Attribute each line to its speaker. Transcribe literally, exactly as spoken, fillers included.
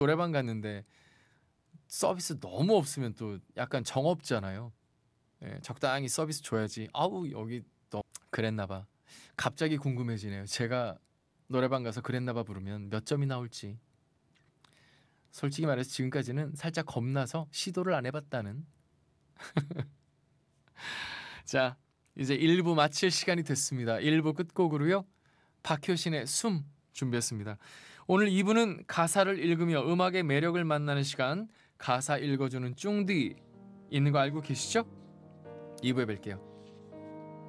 Speaker 1: 노래방 갔는데 서비스 너무 없으면 또 약간 정없잖아요. 예, 적당히 서비스 줘야지. 아우 여기 너 그랬나 봐. 갑자기 궁금해지네요. 제가 노래방 가서 그랬나 봐 부르면 몇 점이 나올지. 솔직히 말해서 지금까지는 살짝 겁나서 시도를 안 해봤다는. 자, 이제 일 부 마칠 시간이 됐습니다. 일 부 끝곡으로요. 박효신의 숨 준비했습니다. 오늘 이 부는 가사를 읽으며 음악의 매력을 만나는 시간, 가사 읽어주는 쭝디 있는 거 알고 계시죠? 이 부에 뵐게요.